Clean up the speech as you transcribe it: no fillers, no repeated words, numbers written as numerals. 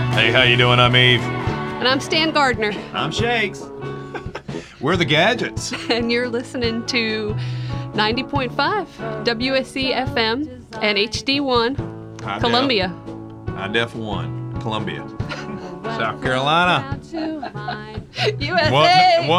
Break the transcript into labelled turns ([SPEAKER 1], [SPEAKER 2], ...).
[SPEAKER 1] Hey, how you doing? I'm Eve.
[SPEAKER 2] And I'm Stan Gardner.
[SPEAKER 1] I'm Shakes. We're the Gadgets.
[SPEAKER 2] And you're listening to 90.5 WSC FM and HD1 Columbia.
[SPEAKER 1] High Def 1, Columbia. South Carolina.
[SPEAKER 2] USA.